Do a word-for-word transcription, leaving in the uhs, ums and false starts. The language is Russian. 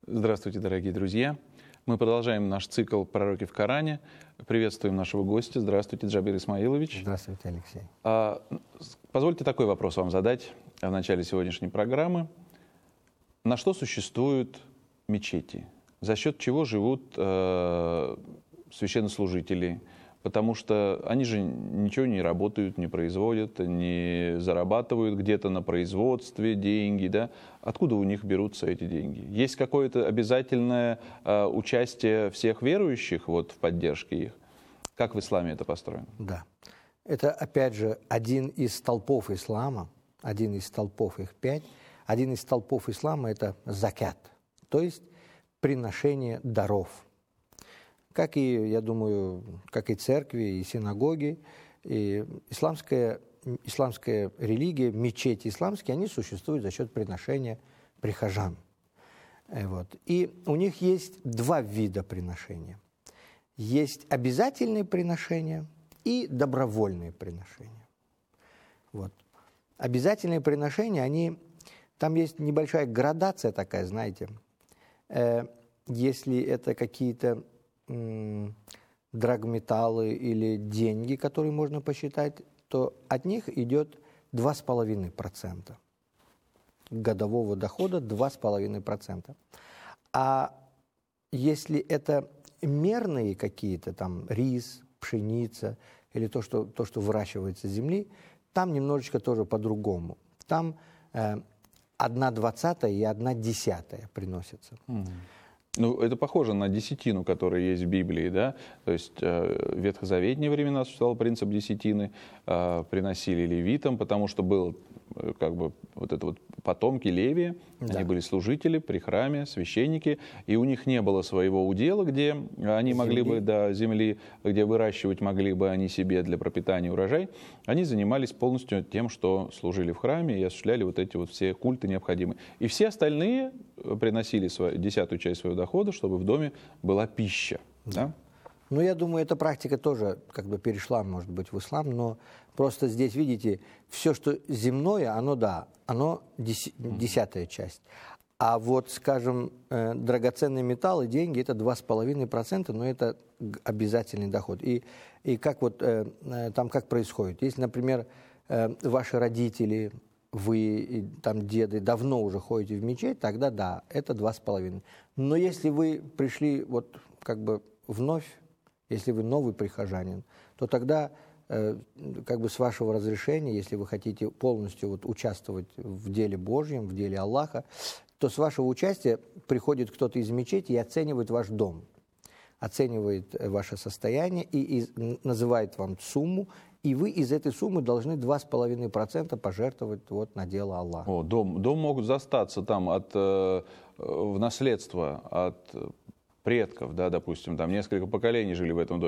Здравствуйте, дорогие друзья. Мы продолжаем наш цикл «Пророки в Коране». Приветствуем нашего гостя. Здравствуйте, Джабир Исмаилович. Здравствуйте, Алексей. А, позвольте такой вопрос вам задать в начале сегодняшней программы. На что существуют мечети? За счет чего живут э, священнослужители? Потому что они же ничего не работают, не производят, не зарабатывают где-то на производстве деньги, да? Откуда у них берутся эти деньги? Есть какое-то обязательное э, участие всех верующих вот, в поддержке их? Как в исламе это построено? Да. Это, опять же, один из столпов ислама, один из столпов, их пять. Один из столпов ислама – это закят, то есть приношение даров. Как и, я думаю, как и церкви, и синагоги, и исламская, исламская религия, мечети исламские, они существуют за счет приношения прихожан. Вот. И у них есть два вида приношения. Есть обязательные приношения и добровольные приношения. Вот. Обязательные приношения, они, там есть небольшая градация такая, знаете. Э, если это какие-то драгметаллы или деньги, которые можно посчитать, то от них идет два с половиной процента годового дохода, два с половиной процента. А если это мерные какие-то, там рис, пшеница или то, что, то, что выращивается с земли, там немножечко тоже по-другому. Там э, одна двадцатая и одна десятая приносятся. Mm-hmm. Ну, это похоже на десятину, которая есть в Библии, да? То есть э, в ветхозаветные времена существовал принцип десятины, э, приносили левитам, потому что был э, как бы вот это вот потомки Левия, да. Они были служители при храме, священники, и у них не было своего удела, где они земли. могли бы, да, земли, где выращивать могли бы они себе для пропитания урожай. Они занимались полностью тем, что служили в храме и осуществляли вот эти вот все культы необходимые. И все остальные приносили свою, десятую часть своего дохода, чтобы в доме была пища. Да. Да? Ну, я думаю, эта практика тоже как бы перешла, может быть, в ислам, но просто здесь, видите, все, что земное, оно, да, оно деся- десятая часть. А вот, скажем, э, драгоценные металлы, деньги, это два с половиной процента, но это обязательный доход. И, и как вот э, э, там как происходит? Если, например, э, ваши родители, вы, там, деды, давно уже ходите в мечеть, тогда да, это два с половиной. Но если вы пришли вот как бы вновь, если вы новый прихожанин, то тогда э, как бы с вашего разрешения, если вы хотите полностью вот участвовать в деле Божьем, в деле Аллаха, то с вашего участия приходит кто-то из мечети и оценивает ваш дом, оценивает ваше состояние и, и называет вам сумму, и вы из этой суммы должны два с половиной процента пожертвовать вот на дело Аллаха. О, дом, дом могут застаться там от, э, в наследство от предков, да, допустим, там несколько поколений жили в этом доме.